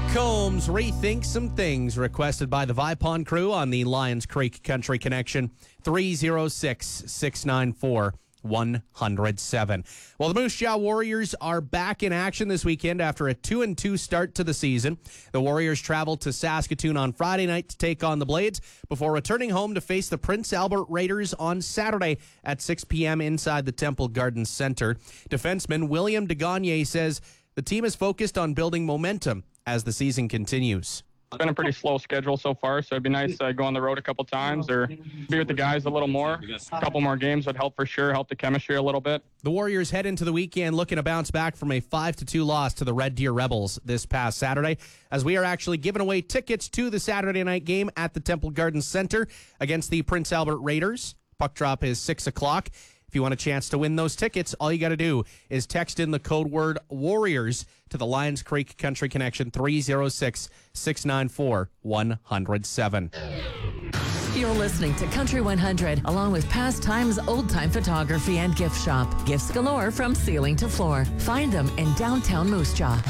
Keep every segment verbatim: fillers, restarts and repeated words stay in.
Combs, Rethink Some Things, requested by the Vipon crew on the Lions Creek Country Connection, three oh six, six nine four, one oh seven. Well, the Moose Jaw Warriors are back in action this weekend after a two and two start to the season. The Warriors travel to Saskatoon on Friday night to take on the Blades before returning home to face the Prince Albert Raiders on Saturday at six p.m. inside the Temple Garden Center. Defenseman William DeGagne says the team is focused on building momentum as the season continues. It's been a pretty slow schedule so far, so it'd be nice to go on the road a couple times or be with the guys a little more. A couple more games would help for sure, help the chemistry a little bit. The Warriors head into the weekend looking to bounce back from a five to two loss to the Red Deer Rebels this past Saturday, as we are actually giving away tickets to the Saturday night game at the Temple Garden Center against the Prince Albert Raiders. Puck drop is six o'clock. If you want a chance to win those tickets, all you got to do is text in the code word Warriors to the Lions Creek Country Connection, three oh six, six nine four, one oh seven. You're listening to Country one hundred, along with Pastimes Old Time Photography and Gift Shop. Gifts galore from ceiling to floor. Find them in downtown Moose Jaw.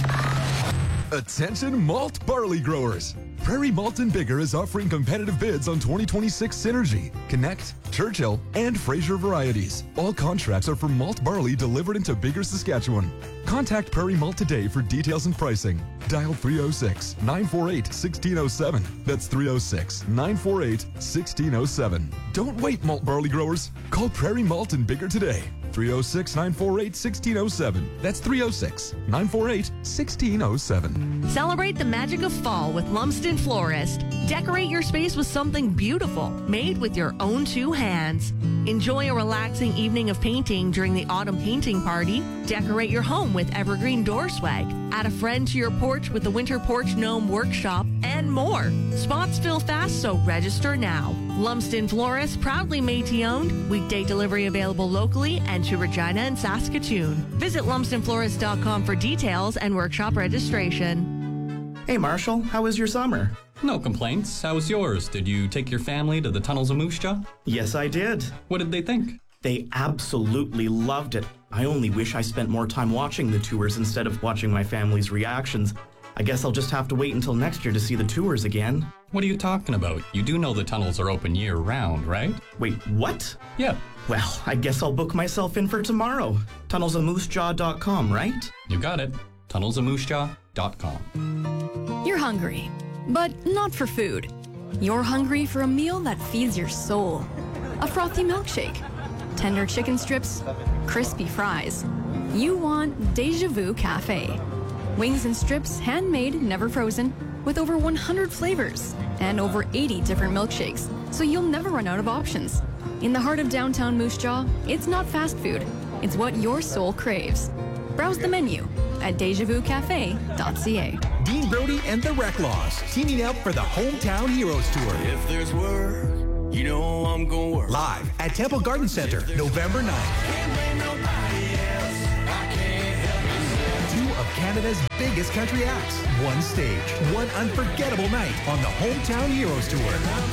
Attention malt barley growers. Prairie Malt and Bigger is offering competitive bids on twenty twenty-six Synergy, Connect, Churchill, and Fraser varieties. All contracts are for malt barley delivered into Bigger, Saskatchewan. Contact Prairie Malt today for details and pricing. Dial three oh six, nine four eight, one six oh seven. That's three oh six, nine four eight, one six oh seven. Don't wait, malt barley growers. Call Prairie Malt and Bigger today. three oh six, nine four eight, one six oh seven. That's three oh six, nine four eight, one six oh seven. Celebrate the magic of fall with Lumsden Florist. Decorate your space with something beautiful, made with your own two hands. Enjoy a relaxing evening of painting during the autumn painting party. Decorate your home with evergreen door swag. Add a friend to your porch with the Winter Porch Gnome Workshop, and more. Spots fill fast, so register now. Lumsden Florist, proudly Métis-owned. Weekday delivery available locally and to Regina and Saskatoon. Visit lumsden florist dot com for details and workshop registration. Hey Marshall, how was your summer? No complaints. How was yours? Did you take your family to the tunnels of Moose Jaw? Yes, I did. What did they think? They absolutely loved it. I only wish I spent more time watching the tours instead of watching my family's reactions. I guess I'll just have to wait until next year to see the tours again. What are you talking about? You do know the tunnels are open year-round, right? Wait, what? Yeah. Well, I guess I'll book myself in for tomorrow. tunnels of moose jaw dot com, right? You got it. tunnels of moose jaw dot com. You're hungry, but not for food. You're hungry for a meal that feeds your soul. A frothy milkshake, tender chicken strips, crispy fries. You want Deja Vu Cafe. Wings and strips, handmade, never frozen, with over one hundred flavors and over eighty different milkshakes, so you'll never run out of options. In the heart of downtown Moose Jaw, it's not fast food. It's what your soul craves. Browse the menu at deja vu cafe dot c a. Dean Brody and the Reclaws teaming up for the Hometown Heroes Tour. If there's work, you know I'm gonna work. Live at Temple Garden Center, November ninth. Can't blame nobody else. I can't help myself. Two of Canada's biggest country acts. One stage, one unforgettable night on the Hometown Heroes Tour.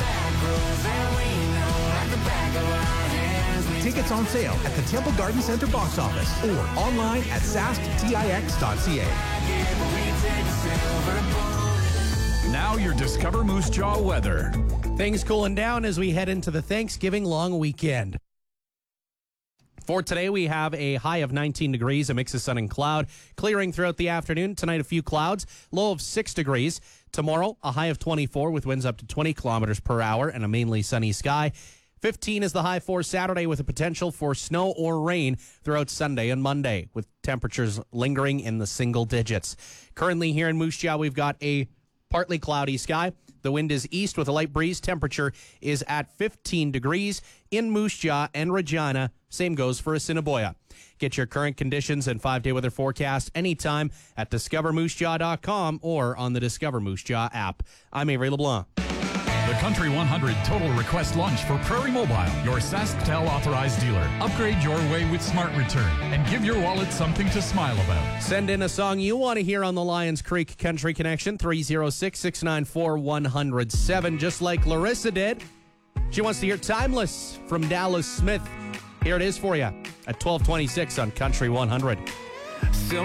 Tickets on sale at the Temple Garden Center box office or online at sask tix dot c a. Now your Discover Moose Jaw weather. Things cooling down as we head into the Thanksgiving long weekend. For today, we have a high of nineteen degrees, a mix of sun and cloud, clearing throughout the afternoon. Tonight, a few clouds, low of six degrees. Tomorrow, a high of twenty-four with winds up to twenty kilometers per hour and a mainly sunny sky. fifteen is the high for Saturday with a potential for snow or rain throughout Sunday and Monday, with temperatures lingering in the single digits. Currently here in Moose Jaw, we've got a partly cloudy sky. The wind is east with a light breeze. Temperature is at fifteen degrees in Moose Jaw and Regina. Same goes for Assiniboia. Get your current conditions and five-day weather forecast anytime at discover moose jaw dot com or on the Discover Moose Jaw app. I'm Avery LeBlanc. The Country one hundred Total Request Lunch for Prairie Mobile, your SaskTel authorized dealer. Upgrade your way with Smart Return and give your wallet something to smile about. Send in a song you want to hear on the Lions Creek Country Connection, three oh six, six nine four, one oh seven, just like Larissa did. She wants to hear Timeless from Dallas Smith. Here it is for you at twelve twenty-six on Country one hundred. Still